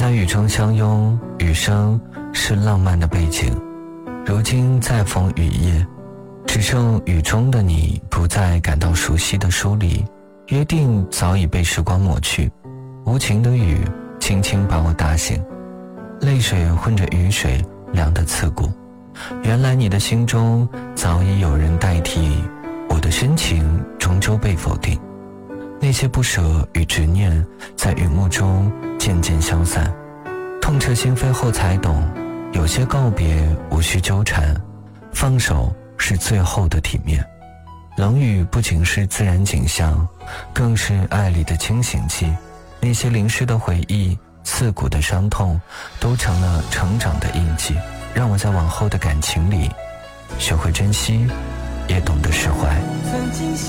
在雨中相拥，雨声是浪漫的背景。如今再逢雨夜，只剩雨中的你不再感到熟悉的疏离，约定早已被时光抹去。无情的雨轻轻把我打醒，泪水混着雨水，凉得刺骨。原来你的心中早已有人代替，我的深情终究被否定。那些不舍与执念在雨幕中渐渐消散，痛彻心扉后才懂，有些告别无需纠缠，放手是最后的体面。冷雨不仅是自然景象，更是爱里的清醒剂。那些淋湿的回忆，刺骨的伤痛，都成了成长的印记，让我在往后的感情里学会珍惜，也懂得释怀。